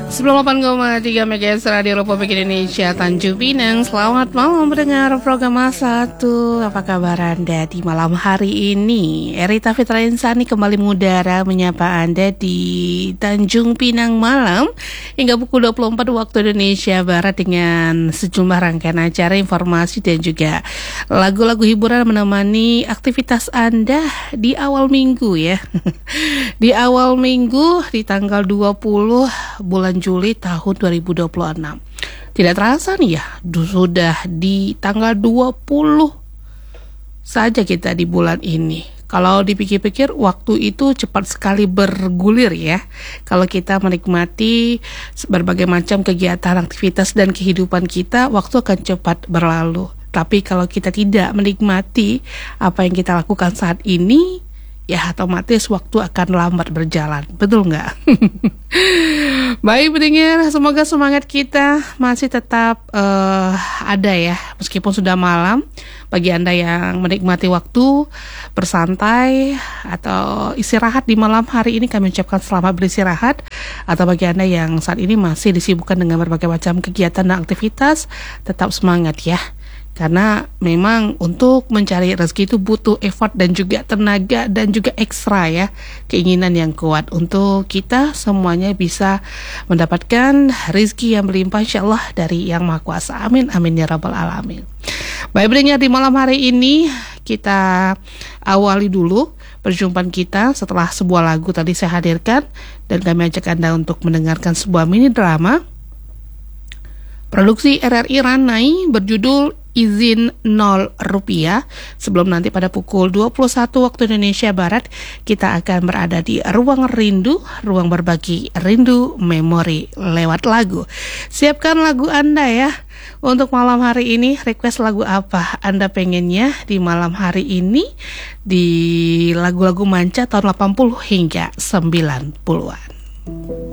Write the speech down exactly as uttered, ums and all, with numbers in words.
sembilan puluh delapan koma tiga MHz Radio Republik Indonesia Tanjung Pinang. Selamat malam mendengar program satu. Apa kabar Anda di malam hari ini? Erita Fitra Insani kembali mengudara menyapa Anda di Tanjung Pinang malam hingga pukul dua puluh empat waktu Indonesia Barat dengan sejumlah rangkaian acara, informasi dan juga lagu-lagu hiburan menemani aktivitas Anda di awal minggu ya. Di awal minggu di tanggal dua puluh bulan Juli tahun dua ribu dua puluh enam. Tidak terasa nih ya, sudah di tanggal dua puluh saja kita di bulan ini. Kalau dipikir-pikir waktu itu cepat sekali bergulir ya. Kalau kita menikmati berbagai macam kegiatan, aktivitas dan kehidupan kita, waktu akan cepat berlalu. Tapi kalau kita tidak menikmati apa yang kita lakukan saat ini, ya otomatis waktu akan lambat berjalan. Betul nggak? Baik pendengar, semoga semangat kita masih tetap uh, ada ya, meskipun sudah malam. Bagi Anda yang menikmati waktu bersantai atau istirahat di malam hari ini, kami ucapkan selamat beristirahat. Atau bagi Anda yang saat ini masih disibukkan dengan berbagai macam kegiatan dan aktivitas, tetap semangat ya. Karena memang untuk mencari rezeki itu butuh effort dan juga tenaga dan juga ekstra ya. Keinginan yang kuat untuk kita semuanya bisa mendapatkan rezeki yang berlimpah insyaAllah dari Yang Maha Kuasa. Amin, amin ya rabbal alamin. Baik pendengar, di malam hari ini kita awali dulu perjumpaan kita setelah sebuah lagu tadi saya hadirkan. Dan kami ajak Anda untuk mendengarkan sebuah mini drama produksi R R I Ranai berjudul Izin nol rupiah. Sebelum nanti pada pukul dua puluh satu waktu Indonesia Barat kita akan berada di Ruang Rindu, ruang berbagi rindu memori lewat lagu. Siapkan lagu Anda ya. Untuk malam hari ini, request lagu apa Anda pengennya di malam hari ini, di lagu-lagu manca tahun delapan puluh hingga sembilan puluhan.